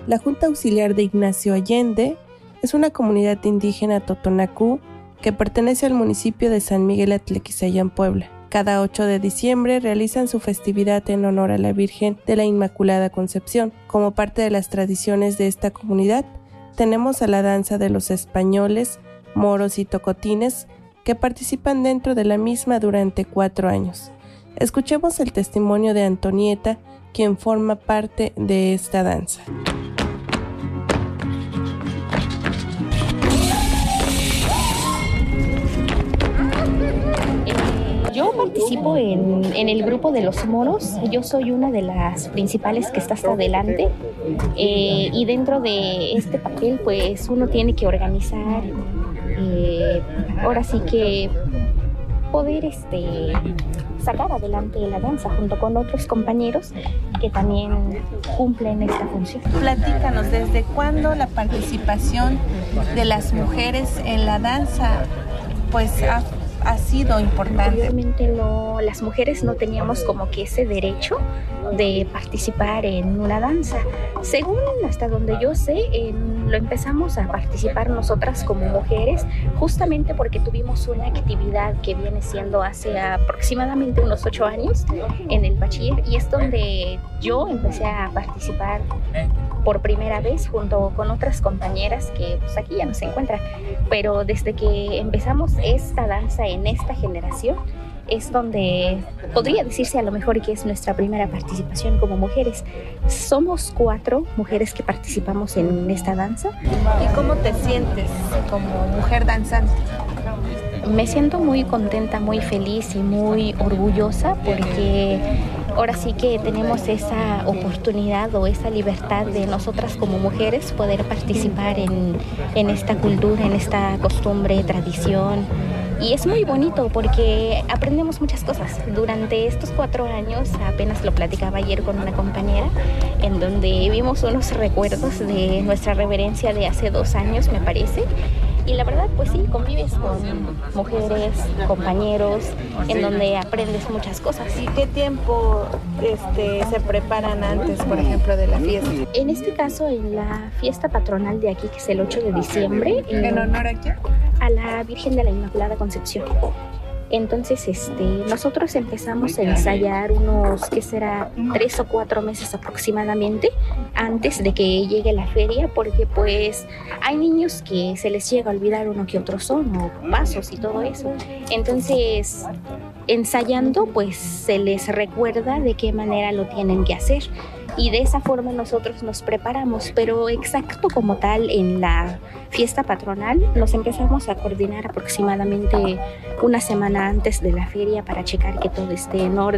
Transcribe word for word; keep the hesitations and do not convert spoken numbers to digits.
La Junta Auxiliar de Ignacio Allende es una comunidad indígena totonacú que pertenece al municipio de San Miguel Atlequizayán, Puebla. Cada ocho de diciembre realizan su festividad en honor a la Virgen de la Inmaculada Concepción. Como parte de las tradiciones de esta comunidad, tenemos a la danza de los españoles, moros y tocotines, que participan dentro de la misma durante cuatro años. Escuchemos el testimonio de Antonieta, quien forma parte de esta danza. Yo participo en, en el grupo de los moros. Yo soy una de las principales que está hasta adelante, eh, y dentro de este papel pues uno tiene que organizar, eh, ahora sí que poder este, sacar adelante la danza junto con otros compañeros que también cumplen esta función. Platícanos, ¿desde cuándo la participación de las mujeres en la danza pues ha ha sido importante? Obviamente no, las mujeres no teníamos como que ese derecho de participar en una danza. Según hasta donde yo sé, en, lo empezamos a participar nosotras como mujeres justamente porque tuvimos una actividad que viene siendo hace aproximadamente unos ocho años en el bachiller, y es donde yo empecé a participar por primera vez junto con otras compañeras que pues aquí ya no se encuentran, pero desde que empezamos esta danza en esta generación es donde podría decirse a lo mejor que es nuestra primera participación como mujeres. Somos cuatro mujeres que participamos en esta danza. ¿Y cómo te sientes como mujer danzante? Me siento muy contenta, muy feliz y muy orgullosa porque ahora sí que tenemos esa oportunidad o esa libertad de nosotras como mujeres poder participar en, en esta cultura, en esta costumbre, tradición. Y es muy bonito porque aprendemos muchas cosas. Durante estos cuatro años, apenas lo platicaba ayer con una compañera, en donde vimos unos recuerdos de nuestra reverencia de hace dos años, me parece. Y la verdad, pues sí, convives con mujeres, compañeros, en donde aprendes muchas cosas. ¿Y qué tiempo este, se preparan antes, por ejemplo, de la fiesta? En este caso, en la fiesta patronal de aquí, que es el ocho de diciembre. ¿En honor a qué? A la Virgen de la Inmaculada Concepción. Entonces, este, nosotros empezamos a ensayar unos, ¿qué será? Tres o cuatro meses aproximadamente antes de que llegue la feria, porque pues hay niños que se les llega a olvidar uno que otro son o pasos y todo eso. Entonces, ensayando, pues se les recuerda de qué manera lo tienen que hacer. Y de esa forma nosotros nos preparamos, pero exacto como tal en la fiesta patronal nos empezamos a coordinar aproximadamente una semana antes de la feria para checar que todo esté en orden.